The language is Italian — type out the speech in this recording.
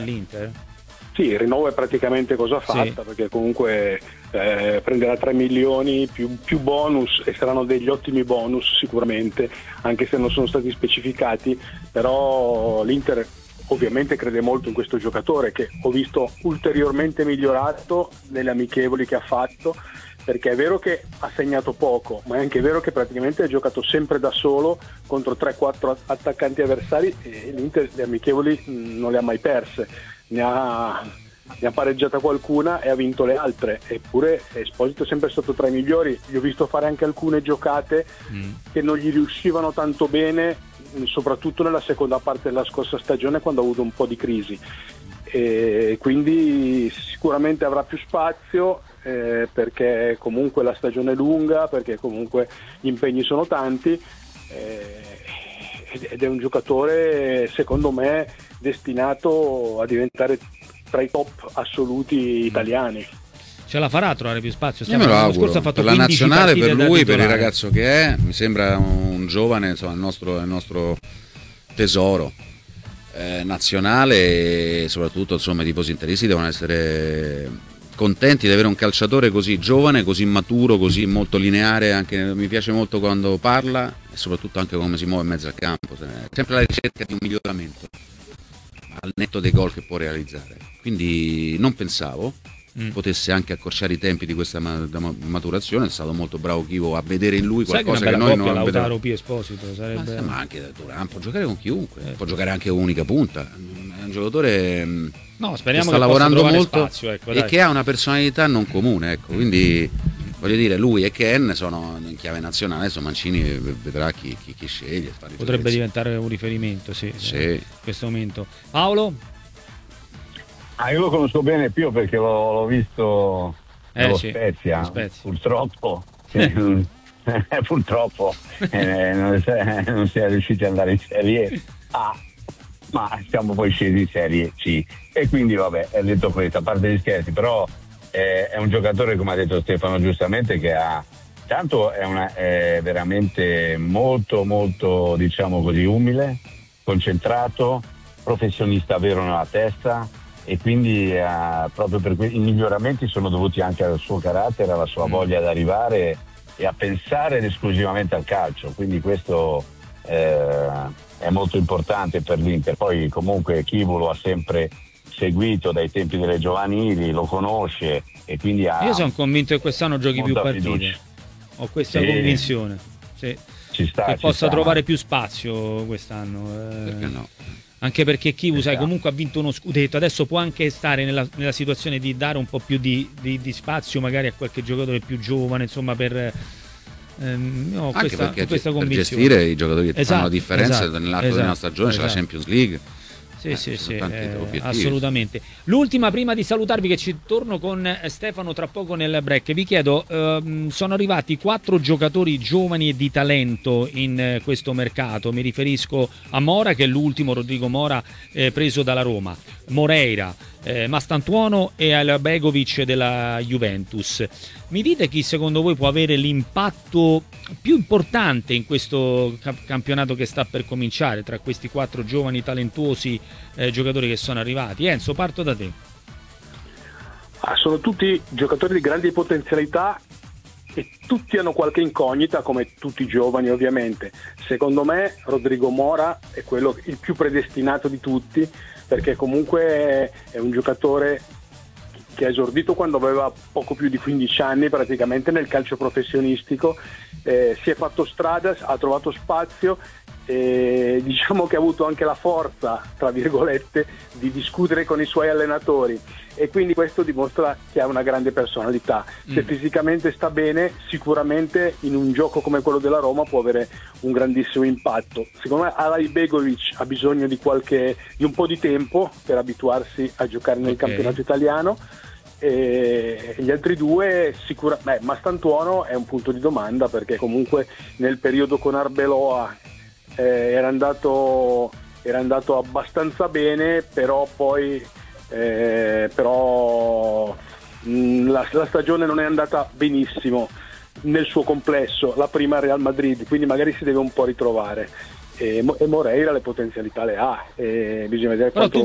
all'Inter? Sì, il rinnovo è praticamente cosa fatta, perché comunque prenderà 3 milioni più bonus, e saranno degli ottimi bonus sicuramente, anche se non sono stati specificati, però l'Inter ovviamente crede molto in questo giocatore, che ho visto ulteriormente migliorato nelle amichevoli che ha fatto, perché è vero che ha segnato poco, ma è anche vero che praticamente ha giocato sempre da solo contro 3-4 attaccanti avversari, e l'Inter le amichevoli non le ha mai perse, ne ha pareggiata qualcuna e ha vinto le altre. Eppure Esposito è sempre stato tra i migliori. Gli ho visto fare anche alcune giocate che non gli riuscivano tanto bene, soprattutto nella seconda parte della scorsa stagione, quando ha avuto un po' di crisi, e quindi sicuramente avrà più spazio, perché comunque la stagione è lunga, perché comunque gli impegni sono tanti, ed è un giocatore secondo me destinato a diventare tra i top assoluti italiani. Ce la farà a trovare più spazio? Io me lo L'anno auguro, scorso ha fatto per la 15 nazionale, per partite da lui, per il titolare. ragazzo che è, mi sembra un giovane, insomma, il nostro tesoro nazionale, e soprattutto insomma i tifosi interisti devono essere contenti di avere un calciatore così giovane, così maturo, così molto lineare. Anche mi piace molto quando parla, e soprattutto anche come si muove in mezzo al campo, sempre alla ricerca di un miglioramento al netto dei gol che può realizzare. Quindi non pensavo potesse anche accorciare i tempi di questa maturazione. È stato molto bravo Chivo a vedere in lui qualcosa che noi non Lautaro vedevamo. P. Esposito sarebbe... Ma anche Thuram può giocare con chiunque, può giocare anche con unica punta. È un giocatore No, che speriamo sta che lavorando possa molto, spazio, ecco, e dai. che ha una personalità non comune, ecco. Quindi voglio dire, lui e Ken sono in chiave nazionale. Adesso Mancini vedrà chi sceglie. Potrebbe diventare un riferimento, sì. In questo momento. Paolo? Io lo conosco bene, perché l'ho visto nello Spezia. Purtroppo purtroppo non si è riusciti ad andare in Serie A, ma siamo poi scesi in Serie C, e quindi vabbè, è detto questo, a parte gli scherzi, però è un giocatore, come ha detto Stefano giustamente, che ha tanto è veramente molto molto, diciamo così, umile, concentrato, professionista vero nella testa, e quindi proprio per i miglioramenti sono dovuti anche al suo carattere, alla sua voglia di arrivare e a pensare esclusivamente al calcio. Quindi questo è molto importante per l'Inter. Poi comunque Chivu lo ha sempre seguito dai tempi delle giovanili, lo conosce, e quindi io sono convinto che quest'anno giochi più partite. Fiducia. Ho questa convinzione ci sta, che possa trovare più spazio quest'anno, perché no? Anche perché Chivu, sai, comunque ha vinto uno scudetto, adesso può anche stare nella situazione di dare un po' più di spazio magari a qualche giocatore più giovane, insomma, per questa convinzione. Per gestire i giocatori che fanno la differenza nell'arco di una stagione, c'è la Champions League. Sì, assolutamente. L'ultima, prima di salutarvi, che ci torno con Stefano tra poco nel break, vi chiedo, sono arrivati 4 giocatori giovani e di talento in questo mercato. Mi riferisco a Mora, che è l'ultimo, Rodrigo Mora, preso dalla Roma, Moreira, Mastantuono e Albegovic della Juventus. Mi dite chi secondo voi può avere l'impatto più importante in questo campionato che sta per cominciare, tra questi 4 giovani talentuosi giocatori che sono arrivati? Enzo, parto da te. Sono tutti giocatori di grandi potenzialità, e tutti hanno qualche incognita, come tutti i giovani ovviamente. Secondo me Rodrigo Mora è il più predestinato di tutti, perché comunque è un giocatore che ha esordito quando aveva poco più di 15 anni praticamente nel calcio professionistico, si è fatto strada, ha trovato spazio, e diciamo che ha avuto anche la forza, tra virgolette, di discutere con i suoi allenatori, e quindi questo dimostra che ha una grande personalità. Se fisicamente sta bene, sicuramente in un gioco come quello della Roma può avere un grandissimo impatto. Secondo me Albegovic ha bisogno di un po' di tempo per abituarsi a giocare nel campionato italiano, e gli altri due Mastantuono è un punto di domanda, perché comunque nel periodo con Arbeloa era andato abbastanza bene, però poi la stagione non è andata benissimo nel suo complesso, la prima Real Madrid, quindi magari si deve un po' ritrovare, e Moreira le potenzialità le ha, bisogna vedere però quanto